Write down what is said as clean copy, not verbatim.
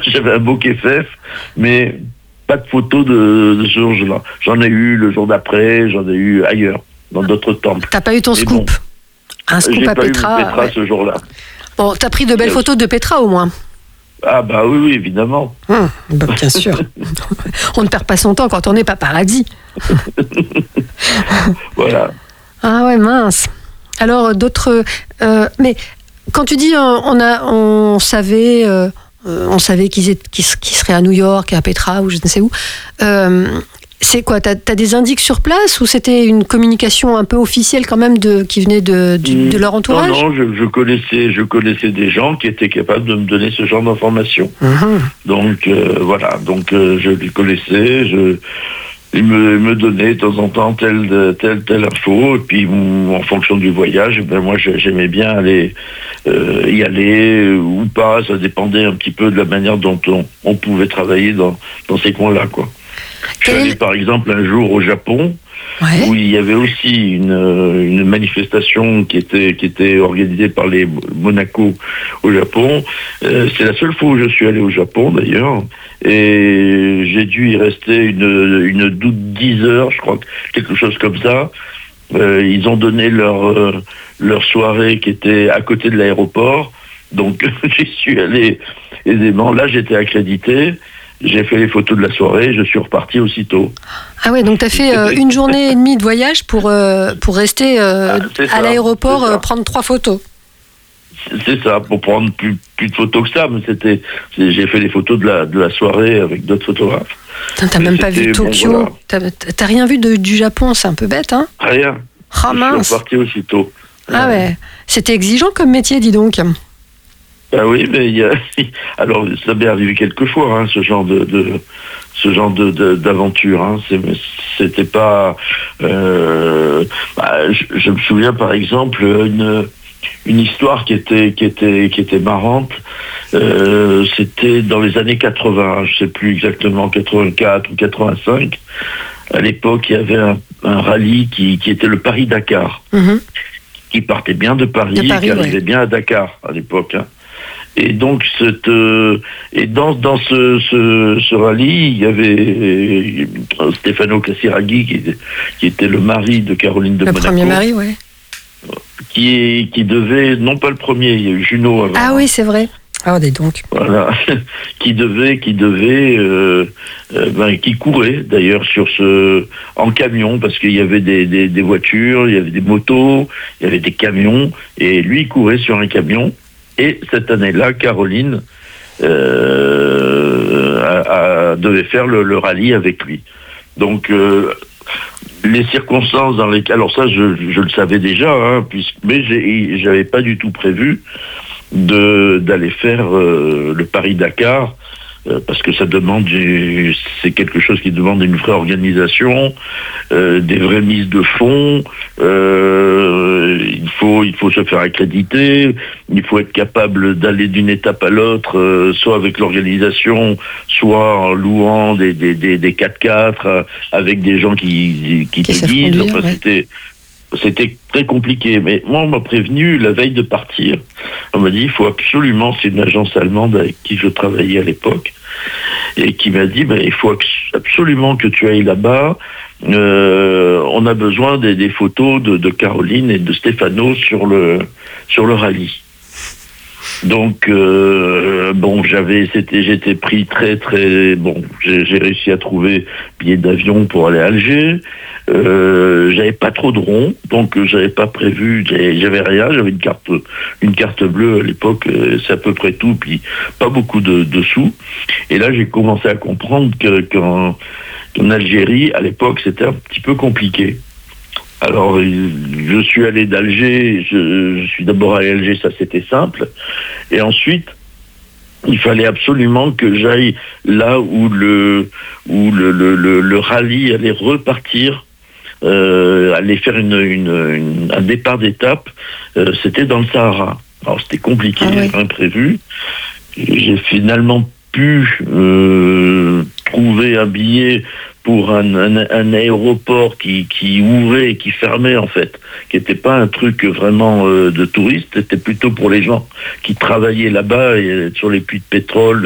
j'avais un beau kéfef, mais pas de photos de ce jour-là. J'en ai eu le jour d'après, j'en ai eu ailleurs, dans d'autres temples. T'as pas eu ton scoop? Un scoop j'ai à pas Petra. eu Petra ce jour-là. Bon, t'as pris de belles photos de Petra au moins. Ah bah oui, évidemment. Bien sûr. On ne perd pas son temps quand on n'est pas paradis. Voilà. Ah ouais, mince. Alors d'autres... mais quand tu dis on savait qu'ils seraient à New York, à Petra ou je ne sais où, c'est quoi? T'as des indices sur place ou c'était une communication un peu officielle quand même qui venait de leur entourage? Non, je connaissais des gens qui étaient capables de me donner ce genre d'informations. Donc voilà, je les connaissais, ils me donnaient de temps en temps telle info, et puis en fonction du voyage, moi j'aimais bien y aller ou pas, ça dépendait un petit peu de la manière dont on pouvait travailler dans ces coins-là, quoi. Je suis allé par exemple un jour au Japon, où il y avait aussi une manifestation qui était organisée par les Monaco au Japon. C'est la seule fois où je suis allé au Japon d'ailleurs, et j'ai dû y rester une 10 heures, je crois, quelque chose comme ça. Ils ont donné leur soirée qui était à côté de l'aéroport, donc j'y suis allé aisément. Là, j'étais accrédité. J'ai fait les photos de la soirée, je suis reparti aussitôt. Ah ouais, donc tu as fait une journée et demie de voyage pour rester à l'aéroport, prendre 3 photos. C'est ça, pour prendre plus de photos que ça, mais j'ai fait les photos de la soirée avec d'autres photographes. T'as même pas vu Tokyo, bon, voilà. T'as rien vu du Japon, c'est un peu bête, hein? Rien. Ah mince. Je suis reparti aussitôt. Ah ouais, c'était exigeant comme métier, dis donc. Ah oui, mais alors ça m'est arrivé quelquefois, hein, ce genre d'aventure. Hein. C'était pas. Je me souviens par exemple une histoire qui était marrante. C'était dans les années 80, je sais plus exactement, 84 ou 85. À l'époque, il y avait un rallye qui était le Paris-Dakar, qui partait bien de Paris et qui arrivait bien à Dakar à l'époque. Hein. Et donc dans ce rallye, il y avait Stefano Casiraghi qui était le mari de Caroline de Monaco. Le premier mari, oui. Qui devait, non pas le premier, il y a eu Junot avant. Ah oui, c'est vrai. Ah, dis donc. Voilà, qui courait d'ailleurs en camion, parce qu'il y avait des voitures, il y avait des motos, il y avait des camions, et lui il courait sur un camion. Et cette année-là, Caroline devait faire le rallye avec lui. Donc, les circonstances dans lesquelles... Alors ça, je le savais déjà, hein, mais j'avais pas du tout prévu d'aller faire le Paris-Dakar, parce que ça demande, c'est quelque chose qui demande une vraie organisation, des vraies mises de fonds, il faut se faire accréditer, il faut être capable d'aller d'une étape à l'autre, soit avec l'organisation, soit en louant des 4x4 avec des gens qui te guident. Enfin, c'était très compliqué, mais moi on m'a prévenu la veille de partir. On m'a dit il faut absolument, c'est une agence allemande avec qui je travaillais à l'époque, et qui m'a dit il faut absolument que tu ailles là-bas. On a besoin des photos de Caroline et de Stefano sur le rallye. Donc j'étais pris très j'ai réussi à trouver billet d'avion pour aller à Alger. J'avais pas trop de ronds, donc j'avais pas prévu, j'avais rien, j'avais une carte bleue à l'époque, c'est à peu près tout, puis pas beaucoup de sous. Et là j'ai commencé à comprendre qu'en Algérie, à l'époque, c'était un petit peu compliqué. Alors, je suis allé d'Alger, je suis d'abord allé à Alger, ça c'était simple. Et ensuite, il fallait absolument que j'aille là où le rallye allait repartir, allait faire un départ d'étape. C'était dans le Sahara. Alors, c'était compliqué, imprévu. J'ai finalement pu trouver un billet pour un aéroport qui ouvrait et qui fermait en fait, qui n'était pas un truc vraiment de touristes, c'était plutôt pour les gens qui travaillaient là-bas et sur les puits de pétrole,